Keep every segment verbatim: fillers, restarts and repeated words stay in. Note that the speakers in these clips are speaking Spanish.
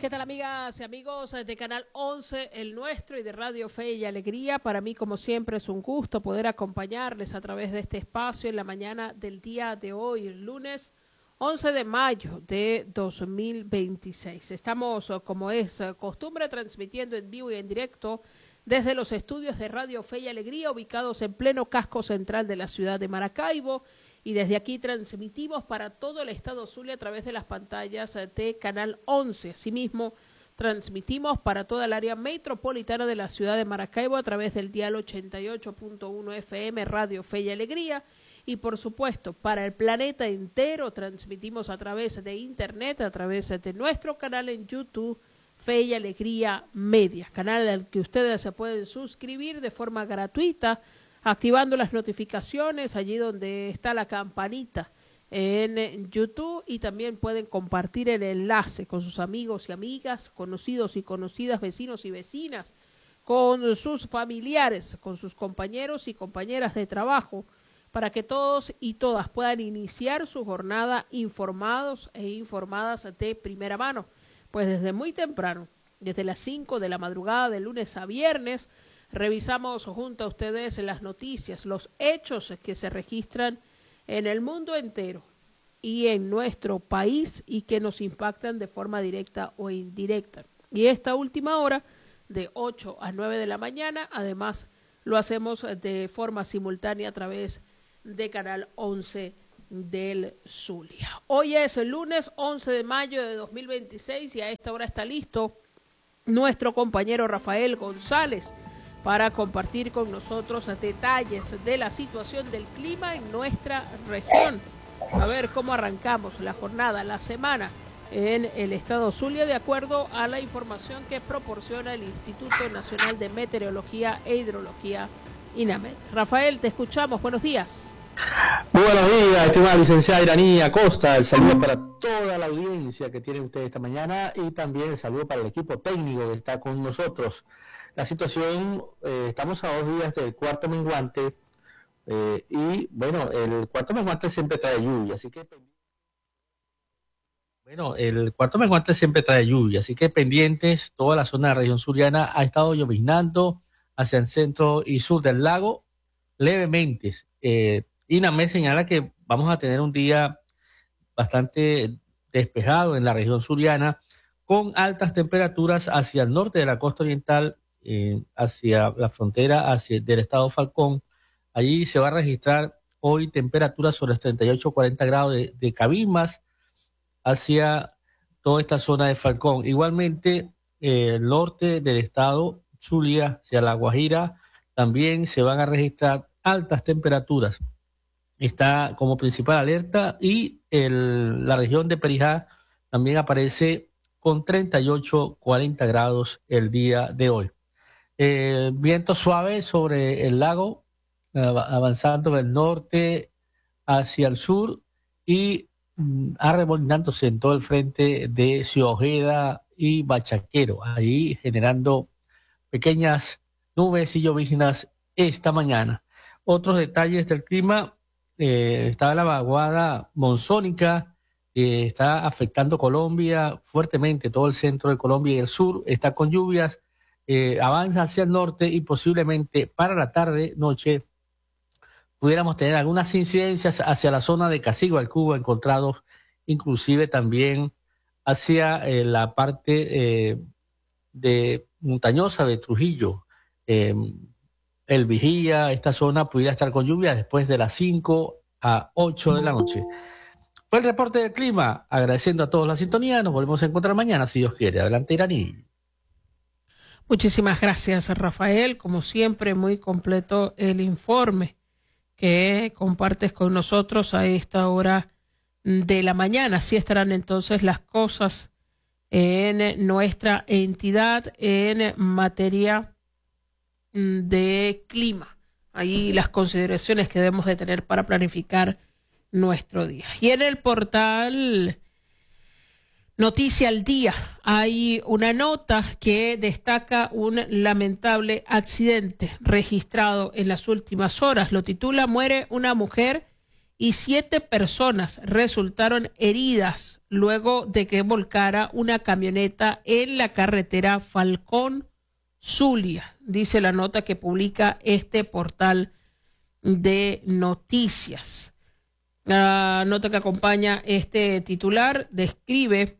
¿Qué tal, amigas y amigos de Canal once, el nuestro, y de Radio Fe y Alegría? Para mí, como siempre, es un gusto poder acompañarles a través de este espacio en la mañana del día de hoy, el lunes once de mayo de dos mil veintiséis. Estamos, como es costumbre, transmitiendo en vivo y en directo desde los estudios de Radio Fe y Alegría, ubicados en pleno casco central de la ciudad de Maracaibo. Y desde aquí transmitimos para todo el estado Zulia a través de las pantallas de Canal once. Asimismo, transmitimos para toda el área metropolitana de la ciudad de Maracaibo a través del dial ochenta y ocho punto uno F M Radio Fe y Alegría. Y por supuesto, para el planeta entero transmitimos a través de internet, a través de nuestro canal en YouTube, Fe y Alegría Media, canal al que ustedes se pueden suscribir de forma gratuita, activando las notificaciones allí donde está la campanita en YouTube, y también pueden compartir el enlace con sus amigos y amigas, conocidos y conocidas, vecinos y vecinas, con sus familiares, con sus compañeros y compañeras de trabajo, para que todos y todas puedan iniciar su jornada informados e informadas de primera mano. Pues desde muy temprano, desde las cinco de la madrugada de lunes a viernes, revisamos junto a ustedes las noticias, los hechos que se registran en el mundo entero y en nuestro país y que nos impactan de forma directa o indirecta. Y esta última hora, de ocho a nueve de la mañana, además lo hacemos de forma simultánea a través de Canal once del Zulia. Hoy es el lunes once de mayo de dos mil veintiséis y a esta hora está listo nuestro compañero Rafael González para compartir con nosotros detalles de la situación del clima en nuestra región. A ver cómo arrancamos la jornada, la semana en el estado Zulia, de acuerdo a la información que proporciona el Instituto Nacional de Meteorología e Hidrología, INAMED. Rafael, te escuchamos. Buenos días. Muy buenos días, estimada licenciada Iraní Acosta. El saludo para toda la audiencia que tiene usted esta mañana y también el saludo para el equipo técnico que está con nosotros. La situación, eh, estamos a dos días del cuarto menguante eh, y bueno, el cuarto menguante siempre trae lluvia, así que bueno, el cuarto menguante siempre trae lluvia, así que pendientes, toda la zona de la región suriana ha estado lloviznando hacia el centro y sur del lago levemente. Eh, INAMED señala que vamos a tener un día bastante despejado en la región suriana, con altas temperaturas hacia el norte de la costa oriental, eh, hacia la frontera hacia, del estado Falcón. Allí se va a registrar hoy temperaturas sobre los treinta y ocho a cuarenta grados de, de Cabimas hacia toda esta zona de Falcón. Igualmente, eh, el norte del estado Zulia, hacia La Guajira, también se van a registrar altas temperaturas. Está como principal alerta y el, la región de Perijá también aparece con treinta y ocho a cuarenta grados el día de hoy. Eh, viento suave sobre el lago, eh, avanzando del norte hacia el sur y mm, arremolinándose en todo el frente de Ciudad Ojeda y Bachaquero, ahí generando pequeñas nubes y lloviznas esta mañana. Otros detalles del clima, eh, está la vaguada monzónica, eh, está afectando Colombia fuertemente, todo el centro de Colombia y el sur está con lluvias, eh, avanza hacia el norte y posiblemente para la tarde, noche, pudiéramos tener algunas incidencias hacia la zona de Casigua-El-Cubo, encontrados inclusive también hacia eh, la parte eh, de montañosa de Trujillo, eh, El Vigía, esta zona pudiera estar con lluvia después de las cinco a ocho de la noche. Fue el reporte del clima, agradeciendo a todos la sintonía, nos volvemos a encontrar mañana si Dios quiere. Adelante, Iraní. Muchísimas gracias, Rafael. Como siempre, muy completo el informe que compartes con nosotros a esta hora de la mañana. Así estarán entonces las cosas en nuestra entidad en materia de clima. Ahí las consideraciones que debemos de tener para planificar nuestro día. Y en el portal Noticia al Día hay una nota que destaca un lamentable accidente registrado en las últimas horas. Lo titula: Muere una mujer y siete personas resultaron heridas luego de que volcara una camioneta en la carretera Falcón Zulia, dice la nota que publica este portal de noticias. La nota que acompaña este titular describe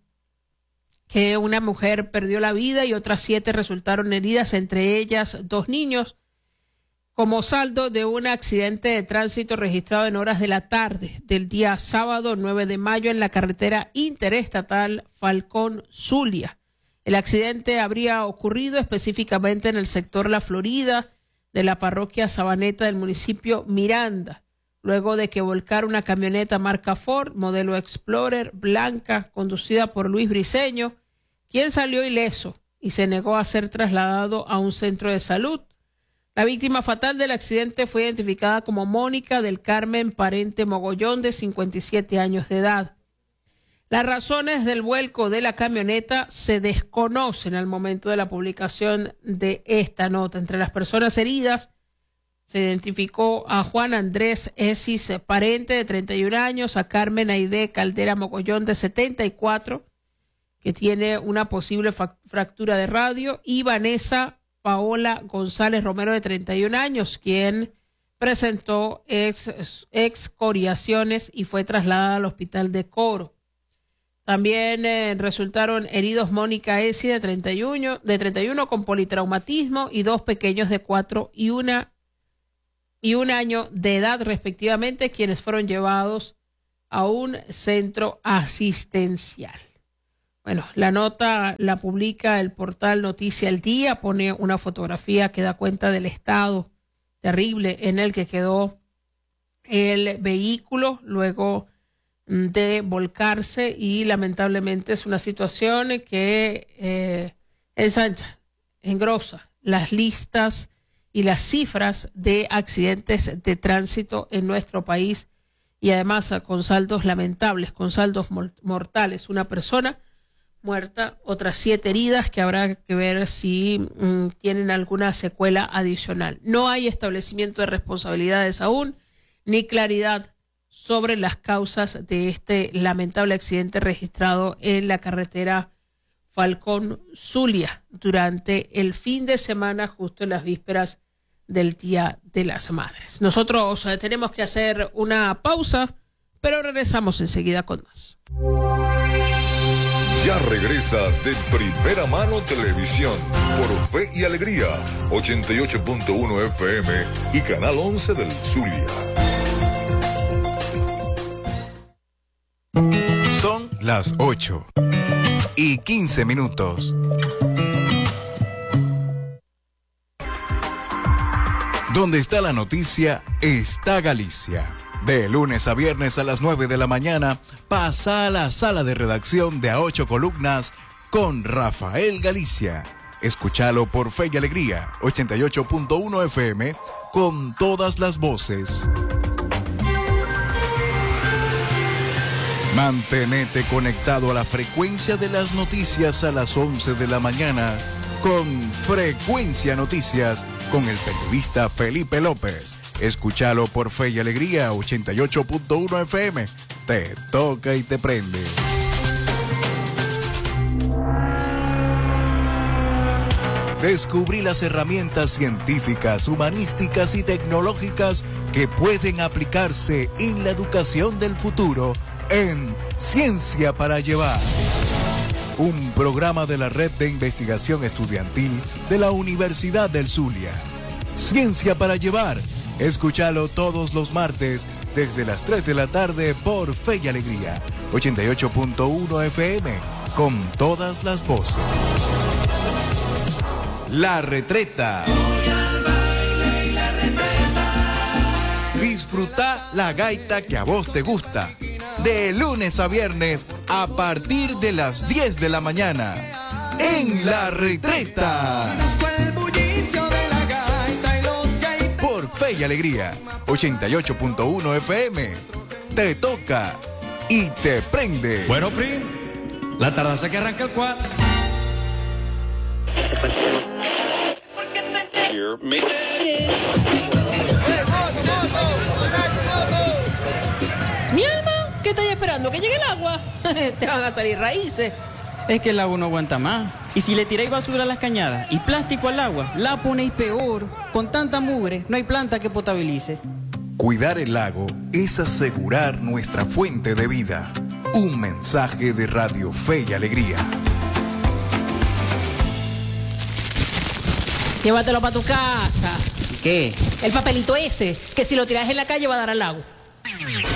que una mujer perdió la vida y otras siete resultaron heridas, entre ellas dos niños, como saldo de un accidente de tránsito registrado en horas de la tarde del día sábado nueve de mayo en la carretera interestatal Falcón Zulia. El accidente habría ocurrido específicamente en el sector La Florida de la parroquia Sabaneta del municipio Miranda, luego de que volcara una camioneta marca Ford, modelo Explorer, blanca, conducida por Luis Briceño, quien salió ileso y se negó a ser trasladado a un centro de salud. La víctima fatal del accidente fue identificada como Mónica del Carmen Parente Mogollón, de cincuenta y siete años de edad. Las razones del vuelco de la camioneta se desconocen al momento de la publicación de esta nota. Entre las personas heridas se identificó a Juan Andrés Esis Parente, de treinta y un años, a Carmen Aide Caldera Mogollón, de setenta y cuatro, que tiene una posible fractura de radio, y Vanessa Paola González Romero, de treinta y un años, quien presentó ex, excoriaciones y fue trasladada al hospital de Coro. También eh, resultaron heridos Mónica Esi, de treinta y uno, de treinta y uno, con politraumatismo, y dos pequeños de cuatro y una y un año de edad respectivamente, quienes fueron llevados a un centro asistencial. Bueno, la nota la publica el portal Noticia al Día, pone una fotografía que da cuenta del estado terrible en el que quedó el vehículo luego de volcarse, y lamentablemente es una situación que eh, ensancha, engrosa las listas y las cifras de accidentes de tránsito en nuestro país, y además con saldos lamentables, con saldos mortales. Una persona muerta, otras siete heridas que habrá que ver si mm, tienen alguna secuela adicional. No hay establecimiento de responsabilidades aún, ni claridad sobre las causas de este lamentable accidente registrado en la carretera Falcón Zulia durante el fin de semana, justo en las vísperas del Día de las Madres. Nosotros eh, tenemos que hacer una pausa, pero regresamos enseguida con más. Ya regresa de Primera Mano Televisión por Fe y Alegría, ochenta y ocho punto uno F M y Canal once del Zulia. Son las ocho y quince minutos. Donde está la noticia, está Galicia. De lunes a viernes a las nueve de la mañana, pasa a la sala de redacción de A Ocho Columnas con Rafael Galicia. Escúchalo por Fe y Alegría, ochenta y ocho punto uno F M, con todas las voces. Mantenete conectado a la frecuencia de las noticias a las once de la mañana con Frecuencia Noticias con el periodista Felipe López. Escúchalo por Fe y Alegría, ochenta y ocho punto uno F M. Te toca y te prende. Descubrí las herramientas científicas, humanísticas y tecnológicas que pueden aplicarse en la educación del futuro en Ciencia para Llevar. Un programa de la Red de Investigación Estudiantil de la Universidad del Zulia. Ciencia para Llevar. Escúchalo todos los martes desde las tres de la tarde por Fe y Alegría, ochenta y ocho punto uno F M, con todas las voces. La Retreta. Disfruta la gaita que a vos te gusta. De lunes a viernes a partir de las diez de la mañana. En La Retreta. Por Fe y Alegría, ochenta y ocho punto uno F M. Te toca y te prende. Bueno, Prim, la tardanza que arranca el cuadro. estás esperando? ¿Que llegue el agua? Te van a salir raíces. Es que el agua no aguanta más. Y si le tiráis basura a las cañadas y plástico al agua, la ponéis peor. Con tanta mugre, no hay planta que potabilice. Cuidar el lago es asegurar nuestra fuente de vida. Un mensaje de Radio Fe y Alegría. Llévatelo para tu casa. ¿Qué? El papelito ese, que si lo tiras en la calle va a dar al lago.